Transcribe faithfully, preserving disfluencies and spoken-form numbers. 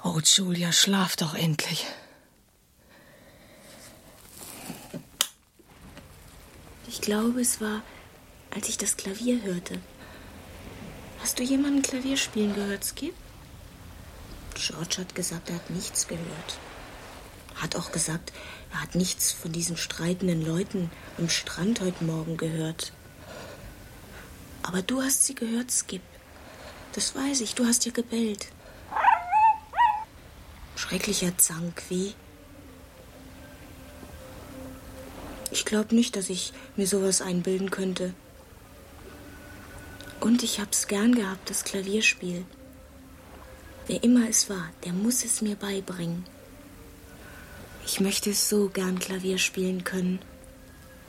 Oh, Julia, schlaf doch endlich. Ich glaube, es war, als ich das Klavier hörte. Hast du jemanden Klavier spielen gehört, Skip? George hat gesagt, er hat nichts gehört. Hat auch gesagt, er hat nichts von diesen streitenden Leuten am Strand heute Morgen gehört. Aber du hast sie gehört, Skip. Das weiß ich, du hast ja gebellt. Schrecklicher Zank, wie? Ich glaube nicht, dass ich mir sowas einbilden könnte. Und ich hab's gern gehabt, das Klavierspiel. Wer immer es war, der muss es mir beibringen. Ich möchte so gern Klavier spielen können.